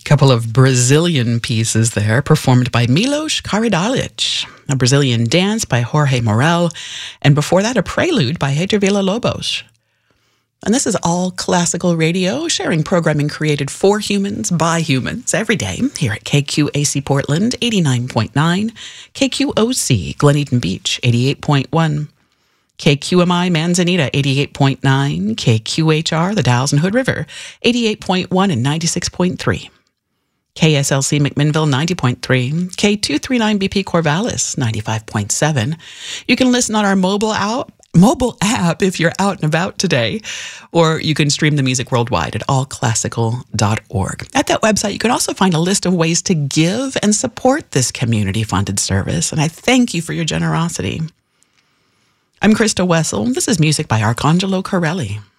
Couple of Brazilian pieces there, performed by Milos Karadalic, a Brazilian dance by Jorge Morel, and before that, a prelude by Heitor Villa-Lobos. And this is all classical radio, sharing programming created for humans by humans every day here at KQAC Portland, 89.9, KQOC Glen Eden Beach, 88.1, KQMI Manzanita, 88.9, KQHR The Dalles and Hood River, 88.1 and 96.3. KSLC McMinnville, 90.3, K239BP Corvallis, 95.7. You can listen on our mobile app if you're out and about today, or you can stream the music worldwide at allclassical.org. At that website, you can also find a list of ways to give and support this community-funded service, and I thank you for your generosity. I'm Krista Wessel. This is music by Arcangelo Corelli.